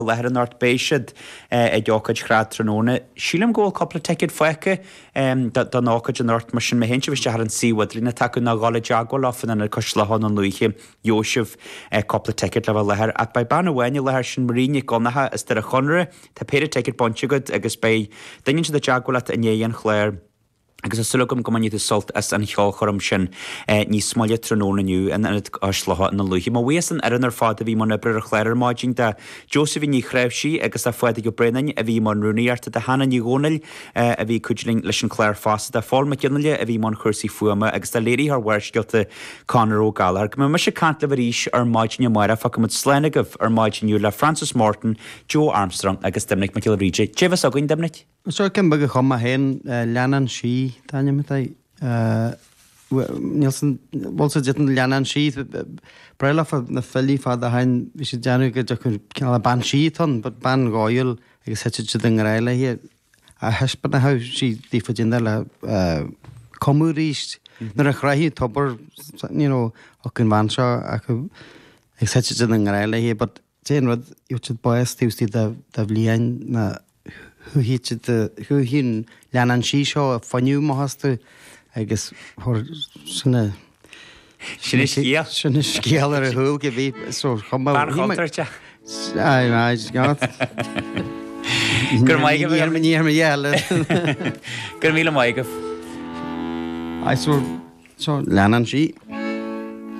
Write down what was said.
lehar an ort béisiid dheocaid chrad tróna. Sílam ggóil coppla teiciid foice don ácaid an ort mar sin méhéintse bhiste ar an síhadrina taú na gála deagháil áfan an cosleán an luiche Jóisih coppla teiciid le bh lehar. A ba banna bhhaine lehar sin maríine gonathe is tar a chonra, Tá péidir teiciid bontegad agus bé dainn sin de deagháil a néon chléir. Agus a sulgam go maníad solt as an cheolchorm sin ní smáile trónaniu an slotha na luí. Má bhuian ar an fád a bhí man bre a chléir máiding de Joseph ní chréibhsí agus a foiide go brenain a bhí man runúíarta de hena ní ggónail a bhí cuiling leis an chléir fásta a fáil ceanile a bhí man chusaí fuama agus de léirí ar bhhairceilta Conor O'Gallagher. Go me se cant le bhríis ar máidine mara fa go sléinegah ar máidinú le Francis Morton, Joe Armstrong agus Dominic McIlreidge. Jevis a goin Dominic? So cyn byg y choma hen Lianan si, Tanya mythai. Nielsen, bolsa jytyn Lianan si, breila na ffili ffad a hain, fi si janw gyda cynnal a ban si ton, ban goel, agos heti jytyn ngreile hi. A hysbyd na haw si diffod jyndar la comw rist. Nyr a chrahi tobor, ac yn fan sio, agos heti jytyn ngreile hi, but jen rod, yw chyd boes tiwsti da flian na Who hyn Lianan si sio a ffoniw mohastu agos hor syna Sin is sgiel? Syna sgiel ar y hwyl gyfi so choma Ban chontar ti? Ai, gant Gyr maigaf? Ní ar mi iel Gyr mil maigaf? Ai, so Lianan si